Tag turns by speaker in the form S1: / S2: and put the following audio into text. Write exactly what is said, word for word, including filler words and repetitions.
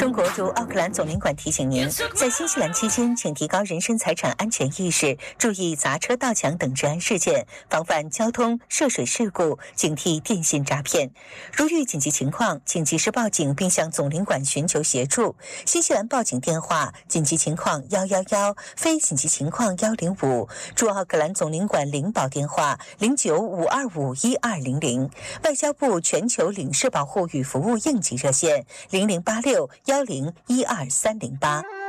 S1: 中国驻奥克兰总领馆提醒您，在新西兰期间，请提高人身财产安全意识，注意砸车、盗抢等治安事件，防范交通涉水事故，警惕电信诈骗。如遇紧急情况，请及时报警，并向总领馆寻求协助。新西兰报警电话：紧急情况一一一，非紧急情况一零五。驻奥克兰总领馆领保电话：零九五二五一二零零。外交部全球领事保护与服务应急热线：零零八六幺零一二三零八。